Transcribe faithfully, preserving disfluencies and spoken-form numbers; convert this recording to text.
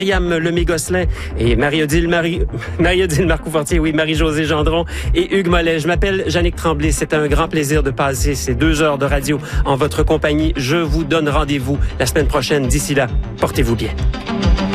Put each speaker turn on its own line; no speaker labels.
Myriam Lemay-Gosselin et Marie-Odile Marie, Marie-Odile Marcoux-Fortier, oui, Marie-Josée Gendron et Hugues Mollet. Je m'appelle Jannick Tremblay. C'est un grand plaisir de passer ces deux heures de radio en votre compagnie. Je vous donne rendez-vous la semaine prochaine. D'ici là, portez-vous bien.